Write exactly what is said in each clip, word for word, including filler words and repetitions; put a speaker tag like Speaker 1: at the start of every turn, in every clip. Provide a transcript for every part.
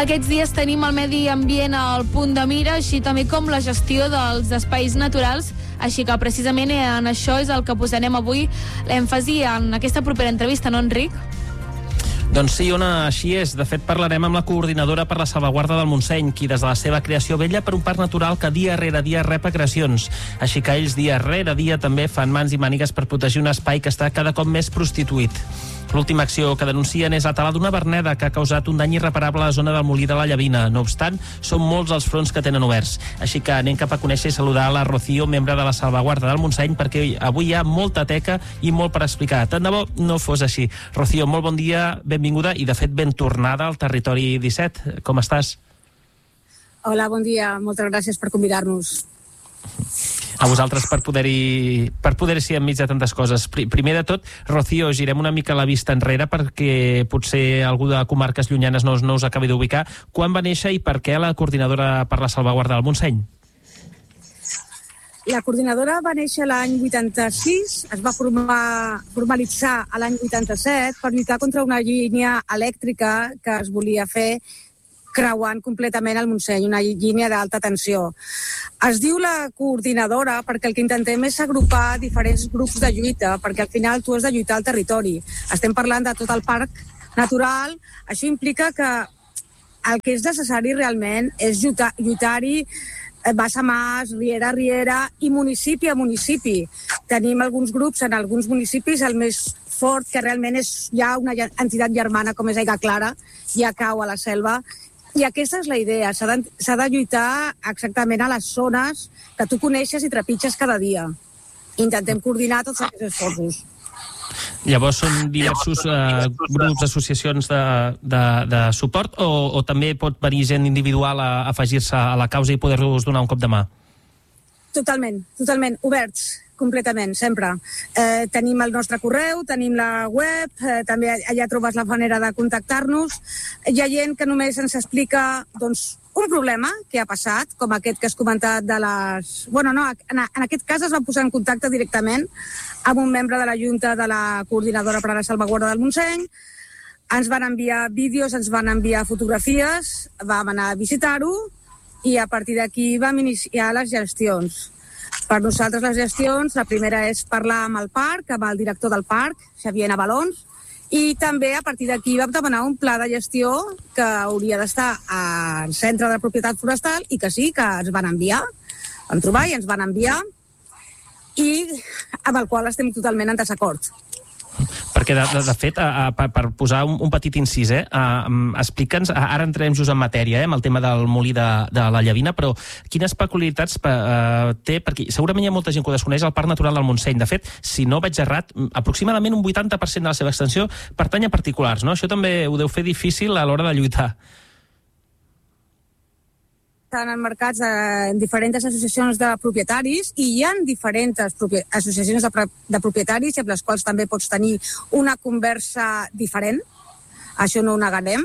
Speaker 1: Aquests dies tenim el medi ambient al punt de mira, així també com la gestió dels espais naturals, així que precisament en això és el que posarem avui l'èmfasi en aquesta propera entrevista, no, Enric?
Speaker 2: Doncs sí, Ona, així és. De fet, parlarem amb la coordinadora per la salvaguarda del Montseny, qui des de la seva creació vetlla per un parc natural que dia rere dia rep agressions. Així que ells dia rere dia també fan mans i mànigues per protegir un espai que està cada cop més prostituït. L'última acció que denuncien és la tala d'una verneda que ha causat un dany irreparable a la zona del Molí de la Llavina. No obstant, són molts els fronts que tenen oberts. Així que anem cap a conèixer i saludar la Rocío, membre de la salvaguarda del Montseny, perquè avui hi ha molta teca i molt per explicar. Tant de bo no fos així. Rocío, molt bon dia, benvinguda i, de fet, ben tornada al Territori disset. Com estàs?
Speaker 3: Hola, bon dia. Moltes gràcies per convidar-nos.
Speaker 2: A vosaltres per poder-hi per poder ser enmig de tantes coses. Primer de tot, Rocío, girem una mica la vista enrere perquè potser algú de comarques llunyanes no, no us acabi d'ubicar. Quan va néixer i per què la coordinadora per la salvaguarda del Montseny?
Speaker 3: La coordinadora va néixer l'any vuitanta-sis, es va formar, formalitzar a l'any vuitanta-set per lluitar contra una línia elèctrica que es volia fer creuant completament el Montseny, una línia d'alta tensió. Es diu la coordinadora perquè el que intentem és agrupar diferents grups de lluita, perquè al final tu has de lluitar al territori. Estem parlant de tot el parc natural, això implica que el que és necessari realment és lluitar, lluitar-hi mas a mas, riera a riera i municipi a municipi. Tenim alguns grups en alguns municipis, el més fort que realment és ja una entitat germana com és Aigua Clara, ja cau a la selva. I aquesta és la idea, s'ha de, s'ha de lluitar exactament a les zones que tu coneixes i trepitges cada dia. Intentem coordinar tots aquests esforços.
Speaker 2: Llavors són diversos eh, grups, associacions de, de, de suport o, o també pot venir gent individual a, a afegir-se a la causa i poder-vos donar un cop de mà?
Speaker 3: Totalment, totalment, oberts, completament, sempre. Eh, tenim el nostre correu, tenim la web, eh, també allà trobes la manera de contactar-nos. Hi ha gent que només ens explica doncs, un problema que ha passat, com aquest que has comentat de les... Bueno, no, en, en aquest cas es va posar en contacte directament amb un membre de la Junta de la Coordinadora per a la Salvaguarda del Montseny. Ens van enviar vídeos, ens van enviar fotografies, vam anar a visitar-ho i a partir d'aquí vam iniciar les gestions. Per nosaltres les gestions, la primera és parlar amb el parc, amb el director del parc, Xavier Navalons, i també a partir d'aquí vam demanar un pla de gestió que hauria d'estar al centre de propietat forestal i que sí, que ens van enviar, vam trobar i ens van enviar, i amb el qual estem totalment en desacord.
Speaker 2: Perquè, de, de, de fet, a, a, per, per posar un, un petit incís, eh, a, explica'ns, ara entrem just en matèria, eh, amb el tema del molí de, de la Llavina, però quines peculiaritats uh, té, perquè segurament hi ha molta gent que ho desconeix, el Parc Natural del Montseny. De fet, si no vaig errat, aproximadament un vuitanta per cent de la seva extensió pertany a particulars, no? Això també ho deu fer difícil a l'hora de lluitar.
Speaker 3: Estan emmarcats en diferents associacions de propietaris i hi ha diferents associacions de, de propietaris amb les quals també pots tenir una conversa diferent, això no ho negarem,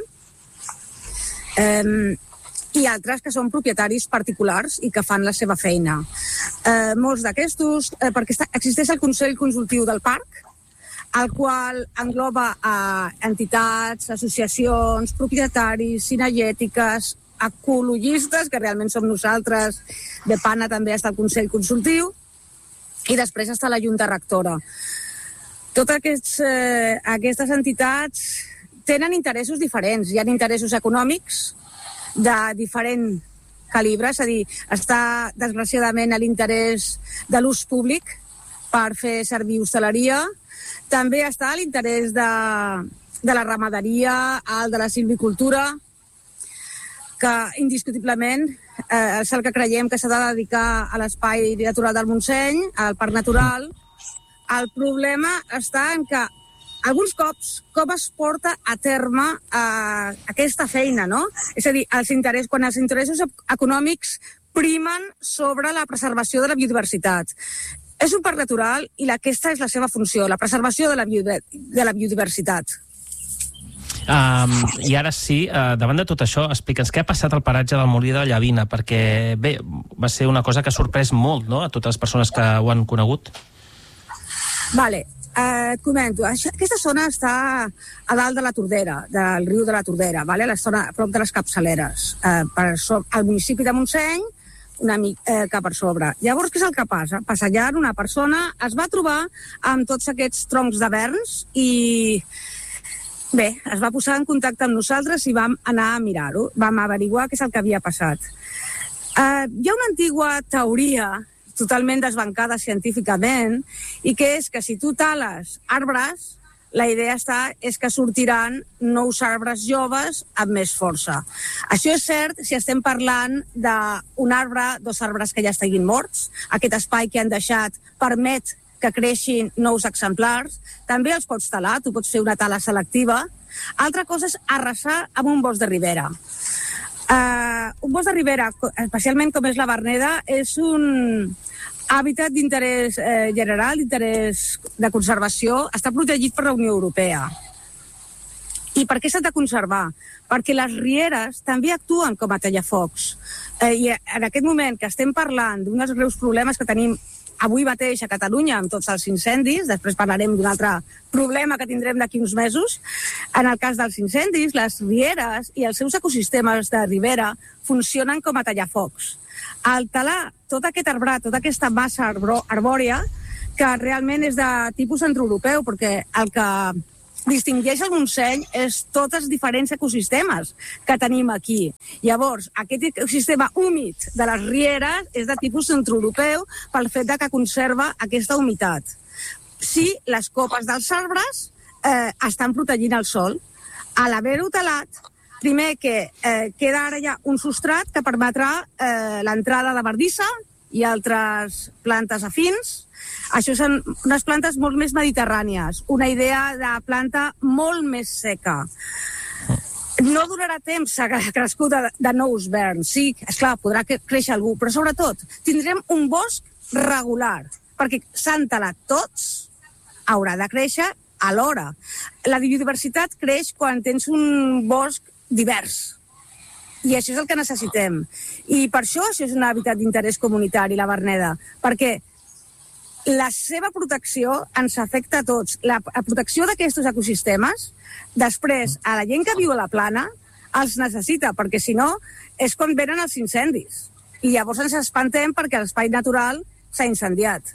Speaker 3: um, i altres que són propietaris particulars i que fan la seva feina. Uh, molts d'aquestos, uh, perquè està, existeix el Consell Consultiu del Parc, el qual engloba uh, entitats, associacions, propietaris, cinegètiques, ecologistes, que realment som nosaltres, de Pana també està el Consell Consultiu, i després està la Junta Rectora. Totes aquests, eh, aquestes entitats tenen interessos diferents. Hi ha interessos econòmics de diferent calibre, és a dir, està desgraciadament a l'interès de l'ús públic per fer servir hostaleria. També està a l'interès de, de la ramaderia, el de la silvicultura, que indiscutiblement eh, és el que creiem que s'ha de dedicar a l'espai natural del Montseny, al parc natural. El problema està en que alguns cops com es porta a terme eh, aquesta feina, no? És a dir, els interess, quan els interessos econòmics primen sobre la preservació de la biodiversitat. És un parc natural i aquesta és la seva funció, la preservació de la, de la biodiversitat.
Speaker 2: Um, I ara sí, uh, davant de tot això, explica'ns què ha passat al paratge del Molí de la Llavina, perquè bé, va ser una cosa que ha sorprès molt, no?, a totes les persones que ho han conegut.
Speaker 3: Vale. eh, et comento, això, aquesta zona està a dalt de la Tordera, del riu de la Tordera, vale? A la zona a prop de les capçaleres, eh, per so, al municipi de Montseny, una mica eh, cap per sobre. Llavors, què és el que passa? Passejant, una persona es va trobar amb tots aquests troncs de verns i, bé, es va posar en contacte amb nosaltres i vam anar a mirar-ho. Vam averiguar què és el que havia passat. Eh, hi ha una antigua teoria totalment desbancada científicament i que és que si tu tales arbres, la idea està, és que sortiran nous arbres joves amb més força. Això és cert si estem parlant d'un arbre, dos arbres que ja estiguin morts. Aquest espai que han deixat permet que creixin nous exemplars. També els pots talar, tu pots fer una tala selectiva. Altra cosa és arrasar amb un bosc de ribera. Uh, un bosc de ribera, especialment com és la Verneda, és un hàbitat d'interès eh, general, d'interès de conservació, està protegit per la Unió Europea. I per què s'ha de conservar? Perquè les rieres també actuen com a tallafocs. Eh, I en aquest moment que estem parlant d'uns greus problemes que tenim avui mateix a Catalunya amb tots els incendis, després parlarem d'un altre problema que tindrem d'aquí uns mesos, en el cas dels incendis, les rieres i els seus ecosistemes de ribera funcionen com a tallafocs. Al talar tot aquest arbrat, tota aquesta massa arbòria, que realment és de tipus centroeuropeu, perquè el que distingeix el Montseny és tots els diferents ecosistemes que tenim aquí. Llavors, aquest ecosistema húmid de les rieres és de tipus centroeuropeu pel fet de que conserva aquesta humitat. Si les copes dels arbres eh, estan protegint el sol, a l'haver-ho talat, primer que eh, queda ara ja un substrat que permetrà eh, l'entrada de bardissa i altres plantes afins. Això són unes plantes molt més mediterrànies, una idea de planta molt més seca. No donarà temps a crescuda de nous verns. Sí, esclar, podrà créixer algú, però sobretot tindrem un bosc regular, perquè s'han talat tots, haurà de créixer alhora. La biodiversitat creix quan tens un bosc divers. I això és el que necessitem. I per això això és un hàbitat d'interès comunitari, la Verneda, perquè la seva protecció ens afecta a tots. La protecció d'aquests ecosistemes, després, a la gent que viu a la plana, els necessita, perquè si no, és quan venen els incendis. I llavors ens espantem perquè l'espai natural s'ha incendiat.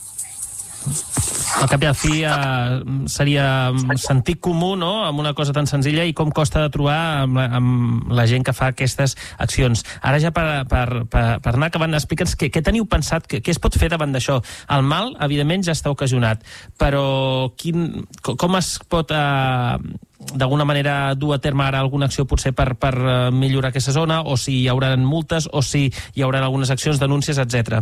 Speaker 2: Al cap i a fi eh, seria sentit comú, no?, amb una cosa tan senzilla, i com costa de trobar amb la, amb la gent que fa aquestes accions. Ara ja per, per, per, per anar acabant, explica'ns què, què teniu pensat, què, què es pot fer davant d'això. El mal, evidentment, ja està ocasionat, però quin, com es pot eh, d'alguna manera dur a terme ara alguna acció potser per, per millorar aquesta zona, o si hi haurà multes, o si hi haurà algunes accions, denúncies, etcètera?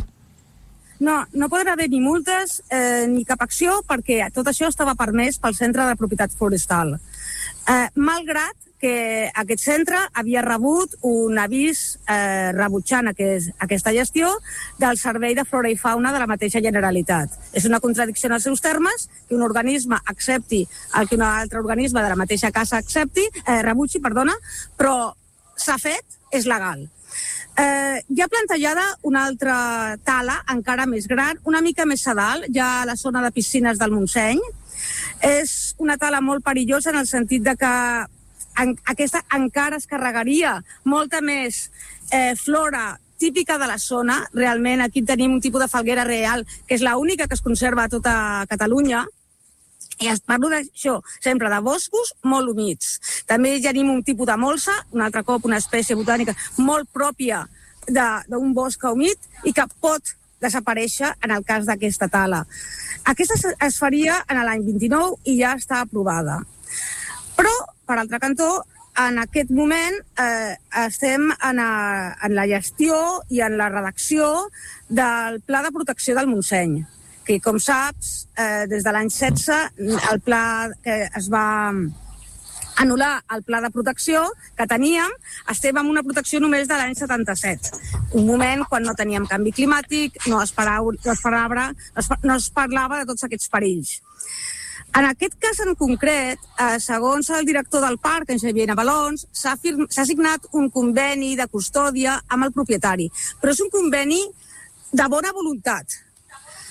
Speaker 3: No, no podrà haver ni multes eh, ni cap acció perquè tot això estava permès pel Centre de Propietat Forestal. Eh, malgrat que aquest centre havia rebut un avís eh, rebutjant aquest, aquesta gestió del Servei de Flora i Fauna de la mateixa Generalitat. És una contradicció en els seus termes que un organisme accepti el que un altre organisme de la mateixa casa accepti, eh, rebutgi, perdona, però s'ha fet, és legal. Eh, hi ha plantejada una altra tala encara més gran, una mica més a dalt, ja a la zona de piscines del Montseny. És una tala molt perillosa en el sentit de que en, aquesta encara es carregaria molta més eh, flora típica de la zona. Realment aquí tenim un tipus de falguera real, que és l'única que es conserva a tota Catalunya. I es parlo d'això, sempre de boscos molt humits. També ja tenim un tipus de molsa, un altre cop una espècie botànica molt pròpia d'un bosc humit i que pot desaparèixer en el cas d'aquesta tala. Aquesta es faria en l'any vint-i-nou i ja està aprovada. Però, per altre cantó, en aquest moment eh, estem en, a, en la gestió i en la redacció del Pla de Protecció del Montseny, que, com saps, eh, des de l'any setze, el pla que es va anul·lar el pla de protecció que teníem, estem en una protecció només de l'any setanta-set. Un moment quan no teníem canvi climàtic, no es, parau, no es, parlava, no es, no es parlava de tots aquests perills. En aquest cas en concret, eh, segons el director del parc, en Xavier Navalons, s'ha signat un conveni de custòdia amb el propietari, però és un conveni de bona voluntat.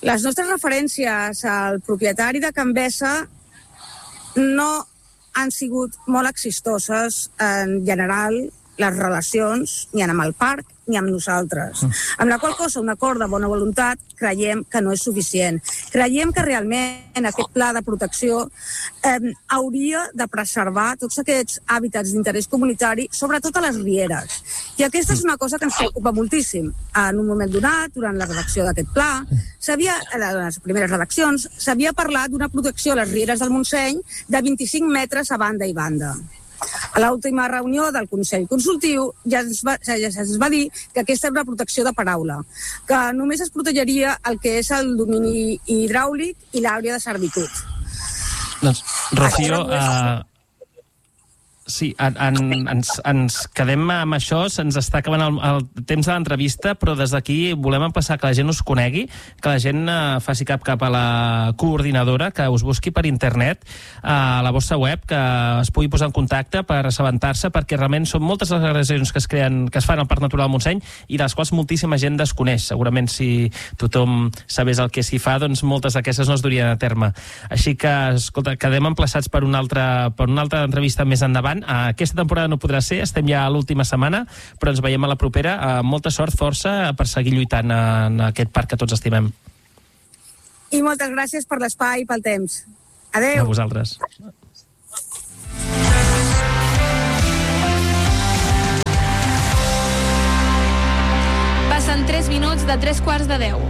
Speaker 3: Les nostres referències al propietari de Can Bessa no han sigut molt exitoses en general les relacions ni amb el parc ni amb nosaltres. Mm. Amb la qual cosa, un acord de bona voluntat, creiem que no és suficient. Creiem que realment aquest pla de protecció eh, hauria de preservar tots aquests hàbitats d'interès comunitari, sobretot a les rieres. I aquesta és una cosa que ens preocupa moltíssim. En un moment donat, durant la redacció d'aquest pla, s'havia, en les primeres redaccions, s'havia parlat d'una protecció a les rieres del Montseny de vint-i-cinc metres a banda i banda. A l'última reunió del Consell Consultiu ja es, va, ja es va dir que aquesta era una protecció de paraula, que només es protegiria el que és el domini hidràulic i l'àrea de servitud.
Speaker 2: Doncs, Rocío, uh, sí, en, en, ens, ens quedem amb això, se'ns està acabant el, el temps de l'entrevista, però des d'aquí volem emplaçar que la gent us conegui, que la gent uh, faci cap cap a la coordinadora, que us busqui per internet, uh, a la vostra web, que es pugui posar en contacte per assabentar-se, perquè realment són moltes les agressions que es creen, que es fan al Parc Natural Montseny i de les quals moltíssima gent desconeix. Segurament si tothom sabés el que s'hi fa, doncs moltes d'aquestes no es durien a terme. Així que, escolta, quedem emplaçats per una altra, per una altra entrevista més endavant. Aquesta temporada no podrà ser, estem ja a l'última setmana, però ens veiem a la propera. Molta sort, força, per seguir lluitant en aquest parc que tots estimem.
Speaker 3: I moltes gràcies per l'espai i pel temps. Adéu.
Speaker 2: A vosaltres.
Speaker 1: Passen tres minuts de tres quarts de deu.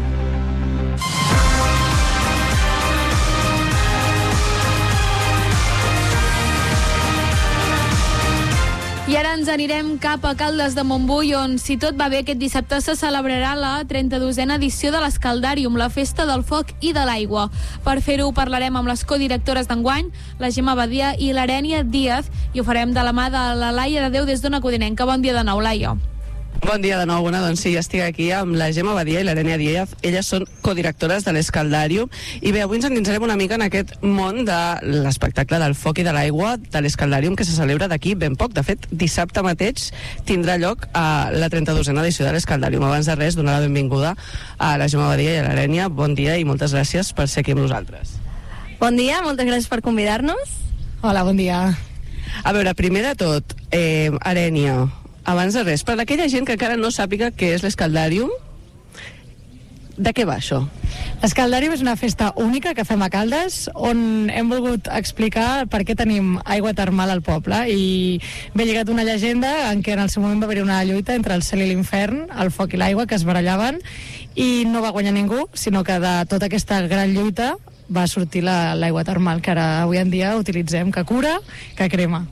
Speaker 1: I ara ens anirem cap a Caldes de Montbui, on, si tot va bé, aquest dissabte se celebrarà la trenta-dosena edició de l'Escaldàrium, la festa del foc i de l'aigua. Per fer-ho parlarem amb les codirectores d'enguany, la Gemma Badia i l'Arènia Díaz, i ho farem de la mà de la Laia de Déu des d'Ona Codinenca. Bon dia de nou, Laia.
Speaker 4: Bon dia de nou, bona, doncs sí, estic aquí amb la Gemma Badia i l'Arènia Díaz. Elles són codirectores de l'Escaldàrium. I bé, avui ens endinsarem una mica en aquest món de l'espectacle del foc i de l'aigua de l'Escaldàrium, que se celebra d'aquí ben poc. De fet, dissabte mateix tindrà lloc a la trenta-dosena edició de l'Escaldàrium. Abans de res, donar la benvinguda a la Gemma Badia i a l'Arènia. Bon dia i moltes gràcies per ser aquí amb nosaltres.
Speaker 5: Bon dia, moltes gràcies per convidar-nos.
Speaker 6: Hola, bon dia.
Speaker 4: A veure, primer de tot, eh, Arènia, abans de res, per aquella gent que encara no sàpiga què és l'Escaldàrium, de què va això?
Speaker 6: L'Escaldàrium és una festa única que fem a Caldes, on hem volgut explicar per què tenim aigua termal al poble, i ve lligat una llegenda en què en el seu moment va haver-hi una lluita entre el cel i l'infern, el foc i l'aigua, que es barallaven, i no va guanyar ningú, sinó que de tota aquesta gran lluita va sortir la, l'aigua termal, que ara avui en dia utilitzem, que cura, que crema.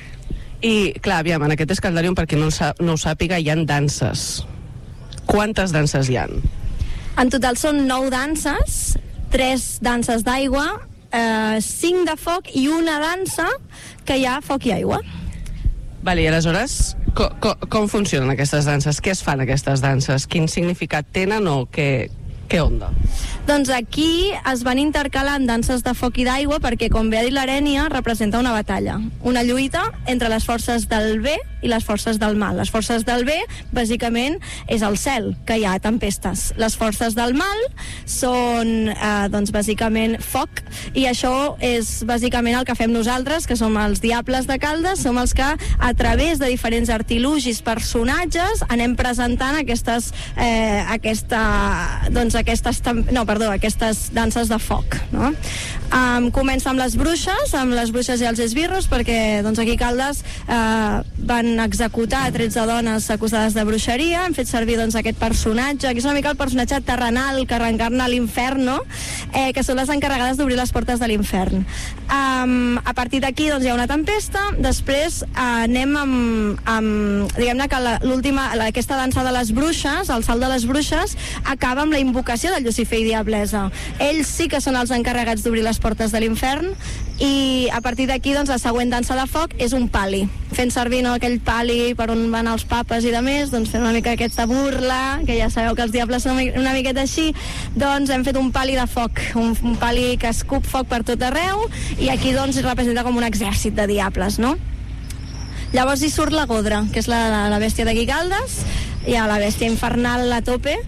Speaker 4: I, clar, aviam, en aquest Escaldàrium, per qui no, no ho sàpiga, hi ha danses. Quantes danses hi ha?
Speaker 5: En total són nou danses, tres danses d'aigua, eh, cinc de foc i una dansa que hi ha foc i aigua.
Speaker 4: Vale, i aleshores, co, co, com funcionen aquestes danses? Què es fan aquestes danses? Quin significat tenen o què, què onda?
Speaker 5: Doncs aquí es van intercalant danses de foc i d'aigua perquè, com bé ha dit l'Arènia, representa una batalla, una lluita entre les forces del bé i les forces del mal. Les forces del bé, bàsicament, és el cel, que hi ha tempestes. Les forces del mal són, eh, doncs, bàsicament, foc, i això és, bàsicament, el que fem nosaltres, que som els diables de Caldes, som els que, a través de diferents artilugis, personatges, anem presentant aquestes, eh, aquesta, doncs, aquestes, no, perdó, aquestes danses de foc, no? Um, comença amb les bruixes, amb les bruixes i els esbirros, perquè, doncs, aquí a Caldes eh, van executar tretze dones acusades de bruixeria. Hem fet servir, doncs, aquest personatge, que és una mica el personatge terrenal que reencarna l'Inferno, eh, que són les encarregades d'obrir les portes de l'Infern. Um, a partir d'aquí, doncs, hi ha una tempesta. Després eh, anem amb, amb diguem-ne que la, l'última, la, aquesta dansa de les bruixes, el salt de les bruixes, acaba amb la invocació de Llucifer i Diablesa. Ells sí que són els encarregats d'obrir les portes de l'Infern, i a partir d'aquí, doncs, la següent dansa de foc és un pali, fent servir, no, aquell pali per on van els papes i de més, doncs fent una mica aquesta burla, que ja sabeu que els diables són una miqueta així. Doncs hem fet un pali de foc, un, un pali que escup foc per tot arreu, i aquí, doncs, representa com un exèrcit de diables, no? Llavors hi surt la Godra, que és la, la, la bèstia d'aquí Caldes, hi ha la bèstia infernal a tope,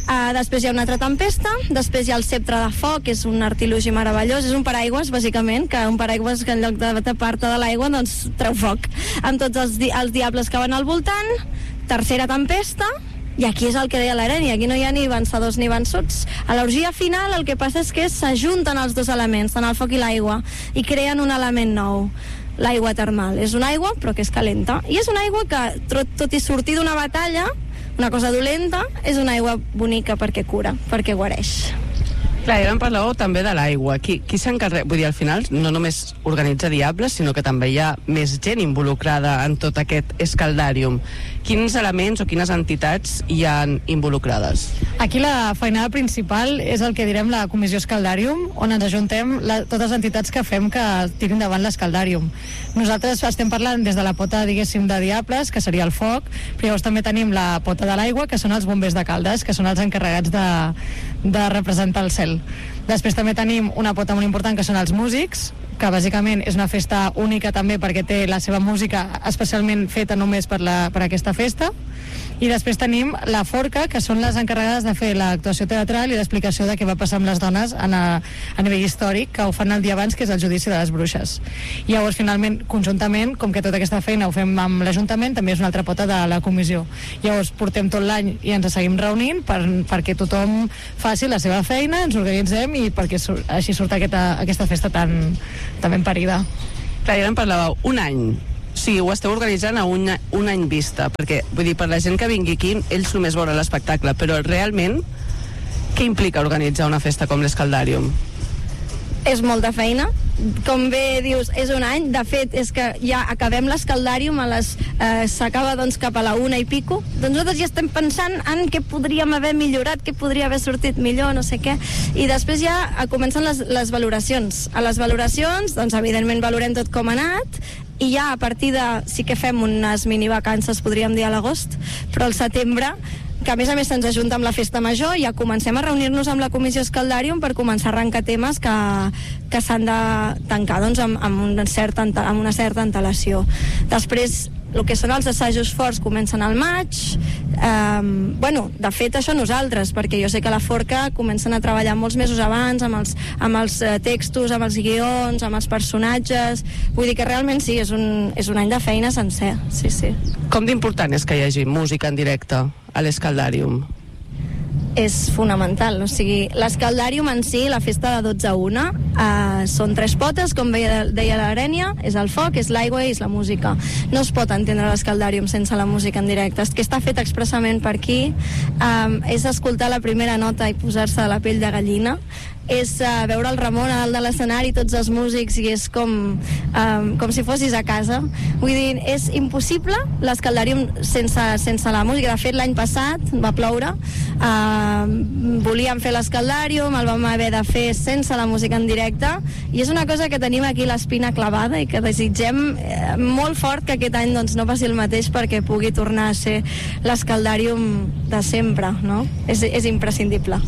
Speaker 5: Uh, després hi ha una altra tempesta, després hi ha el Ceptre de Foc, que és un artilugi meravellós, és un paraigües, bàsicament, que un paraigües que en lloc de tapar-te de l'aigua, doncs treu foc, amb tots els, di els diables que van al voltant. Tercera tempesta, i aquí és el que deia l'Areni, aquí no hi ha ni vencedors ni vençuts. A l'orgia final el que passa és que s'ajunten els dos elements, tant el foc i l'aigua, i creen un element nou, l'aigua termal. És una aigua, però que és calenta. I és una aigua que, tot i sortir d'una batalla, una cosa dolenta, és una aigua bonica perquè cura, perquè guareix.
Speaker 4: Clar, ara em parlàveu també de l'aigua. Qui, qui s'encarrega? Vull dir, al final no només organitza Diables, sinó que també hi ha més gent involucrada en tot aquest escaldàrium. Quins elements o quines entitats hi han involucrades?
Speaker 6: Aquí la feinada principal és el que direm la Comissió Escaldàrium, on ens ajuntem la, totes les entitats que fem que tirin endavant l'escaldàrium. Nosaltres estem parlant des de la pota, diguéssim, de Diables, que seria el foc, però llavors també tenim la pota de l'aigua, que són els bombers de Caldes, que són els encarregats de, de representar el cel. Després també tenim una pota molt important, que són els músics, que bàsicament és una festa única també perquè té la seva música especialment feta només per, la, per aquesta festa. I després tenim la Forca, que són les encarregades de fer l'actuació teatral i l'explicació de què va passar amb les dones a, a nivell històric, que ho fan el dia abans, que és el judici de les bruixes. I llavors, finalment, conjuntament, com que tota aquesta feina ho fem amb l'Ajuntament, també és una altra pota de la comissió. Llavors, portem tot l'any i ens seguim reunint per, perquè tothom faci la seva feina, ens organitzem i perquè sur, així surt aquesta, aquesta festa tan, tan ben parida.
Speaker 4: Clar, ja en parlàveu, un any. Sí, ho esteu organitzant a un, un any vista, perquè, vull dir, per la gent que vingui aquí, ells només veuran l'espectacle, però realment, què implica organitzar una festa com l'Escaldàrium?
Speaker 5: És molta feina. Com bé dius, és un any. De fet, és que ja acabem l'Escaldàrium, a les eh, s'acaba doncs cap a la una i pico. Doncs nosaltres ja estem pensant en què podríem haver millorat, què podria haver sortit millor, no sé què. I després ja comencen les, les valoracions. A les valoracions, doncs evidentment valorem tot com ha anat, i ja a partir de... sí que fem unes minivacances, podríem dir, a l'agost, però al setembre, que a més a més se'ns ajunta amb la festa major, ja comencem a reunir-nos amb la Comissió Escaldàrium per començar a arrencar temes que, que s'han de tancar doncs, amb, amb, un cert, amb una certa antelació. Després, el que són els assajos forts comencen al maig. Um, bueno, de fet, això nosaltres, perquè jo sé que a la Forca comencen a treballar molts mesos abans amb els, amb els uh, textos, amb els guions, amb els personatges. Vull dir que realment sí, és un, és un any de feina sencer. Sí, sí.
Speaker 4: Com d'important és que hi hagi música en directe a l'Escaldàrium?
Speaker 5: És fonamental, o sigui, l'Escaldàrium en si, la festa de dotze a una, eh, són tres potes, com deia, deia l'Arènia, és el foc, és l'aigua i és la música. No es pot entendre l'Escaldàrium sense la música en directe, és que està fet expressament per aquí, eh, és escoltar la primera nota i posar-se de la pell de gallina, és uh, veure el Ramon a dalt de l'escenari, tots els músics, i és com, um, com si fossis a casa. Vull dir, és impossible l'Escaldàrium sense, sense la música. De fet, l'any passat va ploure, uh, volíem fer l'Escaldàrium, el vam haver de fer sense la música en directe, i és una cosa que tenim aquí l'espina clavada i que desitgem eh, molt fort que aquest any doncs, no passi el mateix perquè pugui tornar a ser l'Escaldàrium de sempre, no? És, és imprescindible.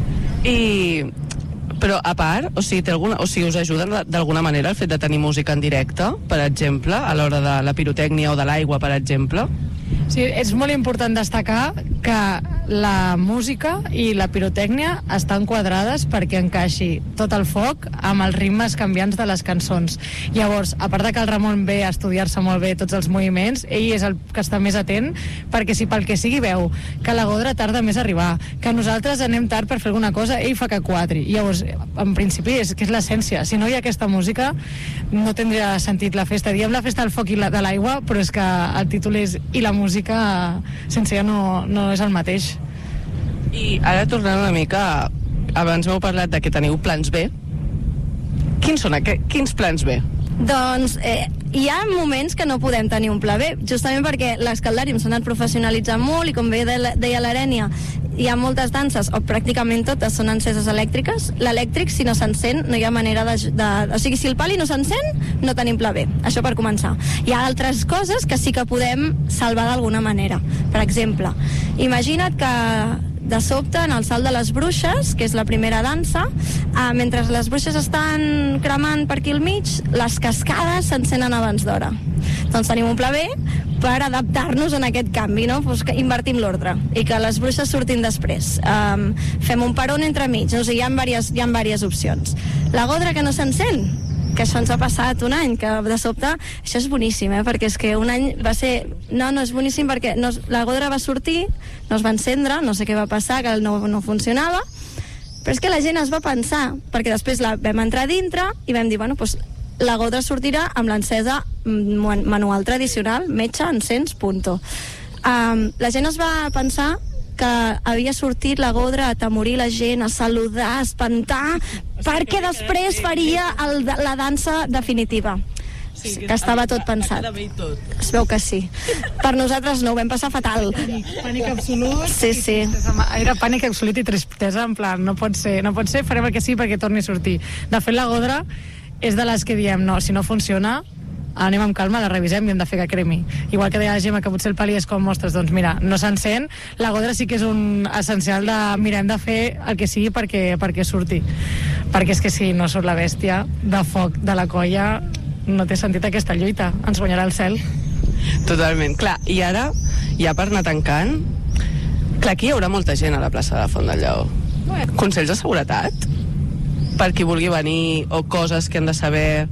Speaker 4: I... Però a part, o sigui, té alguna, o sigui, us ajuden d'alguna manera el fet de tenir música en directe, per exemple, a l'hora de la pirotècnia o de l'aigua, per exemple?
Speaker 6: Sí, és molt important destacar que la música i la pirotècnia estan quadrades perquè encaixi tot el foc amb els ritmes canviants de les cançons. Llavors, a part de que el Ramon ve a estudiar-se molt bé tots els moviments, ell és el que està més atent, perquè si pel que sigui veu que la Godra tarda més a arribar, que nosaltres anem tard per fer alguna cosa, ell fa que quadri. Llavors, en principi, és que és l'essència. Si no hi ha aquesta música, no tindria sentit la festa. Diem la festa del foc i la, de l'aigua, però és que el títol és i la música sense ella no, no és el mateix.
Speaker 4: I ara tornant una mica, abans m'heu parlat de que teniu plans B. Quins són aquests? Quins plans B?
Speaker 5: Doncs eh, hi ha moments que no podem tenir un pla B, justament perquè l'Escaldàrium s'ha anat professionalitzant molt i, com bé deia l'Arènia, hi ha moltes danses, o pràcticament totes són enceses elèctriques. L'elèctric, si no s'encén, no hi ha manera de, de... O sigui, si el pali no s'encén, no tenim pla B. Això per començar. Hi ha altres coses que sí que podem salvar d'alguna manera. Per exemple, imagina't que de sobte, en el Salt de les Bruixes, que és la primera dansa, eh, mentre les bruixes estan cremant per aquí al mig, les cascades s'encenen abans d'hora. Doncs tenim un pla B per adaptar-nos en aquest canvi, no? Pues que invertim l'ordre i que les bruixes surtin després. Um, fem un peron entremig, no? O sigui, hi ha diverses, hi ha diverses opcions. La godra que no s'encén, que això ens ha passat un any, que de sobte, això és boníssim, eh? Perquè és que un any va ser... No, no, és boníssim perquè no, la godra va sortir, no es va encendre, no sé què va passar, que no, no funcionava, però és que la gent es va pensar, perquè després la vam entrar dintre i vam dir, bueno, doncs la godra sortirà amb l'encesa manual tradicional, metge, encens, punto. Um, la gent es va pensar que havia sortit la godra a atemorir la gent, a saludar, a espantar, perquè després faria el, la dansa definitiva. Sí, que estava tot pensat. Es veu que sí. Per nosaltres no, ho vam passar fatal.
Speaker 6: Pànic, pànic absolut.
Speaker 5: Sí, sí.
Speaker 6: Era pànic absolut i tristesa, en plan, no pot ser, no pot ser, farem el que sí perquè torni a sortir. De fet, la godra és de les que diem, no, si no funciona, anem amb calma, la revisem i hem de fer que cremi. Igual que deia la Gemma que potser el pal·li és com, ostres, doncs mira, no s'encén, la godra sí que és un essencial de, mira, hem de fer el que sigui perquè, perquè surti. Perquè és que si no surt la bèstia de foc de la colla, no té sentit aquesta lluita, ens guanyarà el cel.
Speaker 4: Totalment, clar, i ara, ja per anar tancant, clar, aquí hi haurà molta gent a la plaça de Font del Lleó. Consells de seguretat? Per qui vulgui venir, o coses que han de saber?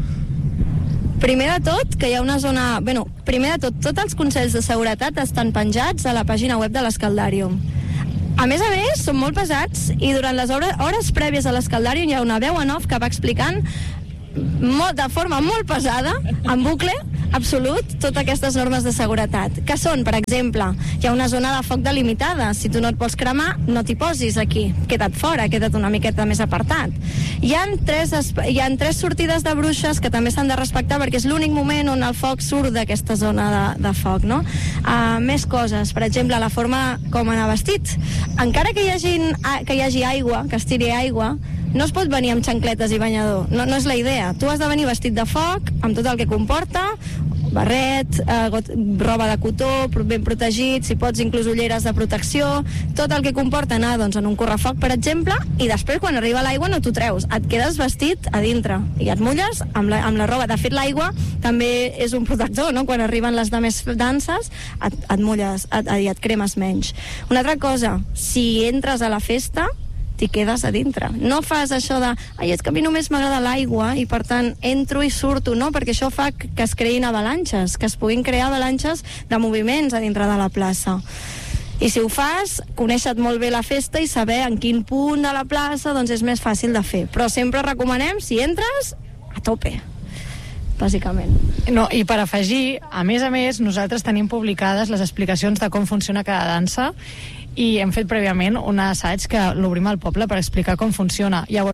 Speaker 5: Primer de tot, que hi ha una zona... Bueno, primer de tot, tots els consells de seguretat estan penjats a la pàgina web de l'Escaldàrium. A més a més, són molt pesats i durant les hores, hores prèvies a l'Escaldàrium hi ha una veu en off que va explicant molt, de forma molt pesada, en bucle, absolut, totes aquestes normes de seguretat. Que són, per exemple, hi ha una zona de foc delimitada. Si tu no et vols cremar, no t'hi posis aquí. Queda't fora, queda't una miqueta més apartat. Hi ha tres, hi ha tres sortides de bruixes que també s'han de respectar perquè és l'únic moment on el foc surt d'aquesta zona de, de foc, no? Uh, més coses, per exemple, la forma com anar vestit. Encara que hi hagi, que hi hagi aigua, que es tiri aigua, no es pot venir amb xancletes i banyador, no, no és la idea. Tu has de venir vestit de foc, amb tot el que comporta, barret, eh, got, roba de cotó, ben protegit, si pots inclús ulleres de protecció, tot el que comporta anar doncs, en un correfoc, per exemple, i després quan arriba l'aigua no t'ho treus, et quedes vestit a dintre i et mulles amb la, amb la roba. De fet, l'aigua també és un protector, no? Quan arriben les demés danses et, et mulles, et, et, et cremes menys. Una altra cosa, si entres a la festa t'hi quedes a dintre. No fas això de ai, és que a mi només m'agrada l'aigua i per tant entro i surto, no, perquè això fa que es creïn avalanxes, que es puguin crear avalanxes de moviments a dintre de la plaça. I si ho fas, conèixer molt bé la festa i saber en quin punt de la plaça doncs és més fàcil de fer. Però sempre recomanem, si entres, a tope, bàsicament.
Speaker 6: No, i per afegir, a més a més, nosaltres tenim publicades les explicacions de com funciona cada dansa i hem fet prèviament un assaig que l'obrim al poble per explicar com funciona. Llavors,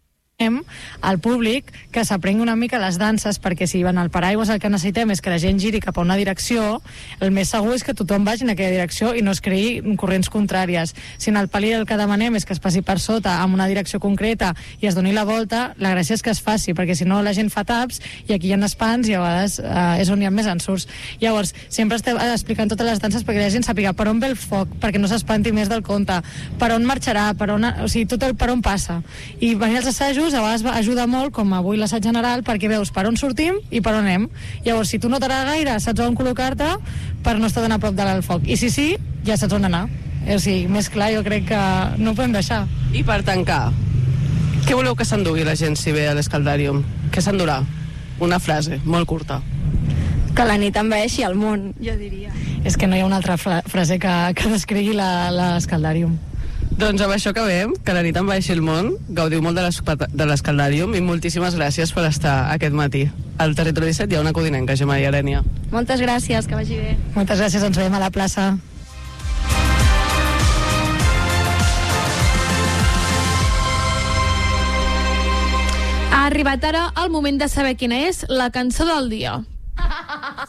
Speaker 6: al públic que s'aprengui una mica les danses, perquè si van al paraigües el que necessitem és que la gent giri cap a una direcció, el més segur és que tothom vagi en aquella direcció i no es creï corrents contràries. Si en el pal·li el que demanem és que es passi per sota amb una direcció concreta i es doni la volta, la gràcia és que es faci, perquè si no la gent fa taps i aquí hi ha espans i a vegades eh, és on hi ha més ensurts. Llavors, sempre estem explicant totes les danses perquè la gent sàpiga per on ve el foc, perquè no s'espanti més del compte, per on marxarà, per on, o sigui, tot el per on passa. I venir als assajos a vegades ajuda molt, com avui l'assaig general, perquè veus per on sortim i per on anem. Llavors, si tu no t'agrada gaire, saps on col·locar-te per no estar tan a prop del foc. I si sí, ja saps on anar. O sigui, més clar, jo crec que no ho podem deixar.
Speaker 4: I per tancar, què voleu que s'endugui la gent si ve a l'Escaldàrium? Què s'endurà? Una frase, molt curta.
Speaker 5: Que la nit envaeixi el món, jo diria.
Speaker 6: És que no hi ha una altra frase que, que descrigui l'Escaldàrium.
Speaker 4: Doncs amb això acabem, que la nit envaeixi el món, gaudiu molt de l'Escaldàrium i moltíssimes gràcies per estar aquest matí. Al Territori disset hi ha una codinenca, Gemma i Arènia.
Speaker 5: Moltes gràcies, que vagi bé.
Speaker 6: Moltes gràcies, ens veiem a la plaça.
Speaker 1: Ha arribat ara el moment de saber quina és la cançó del dia.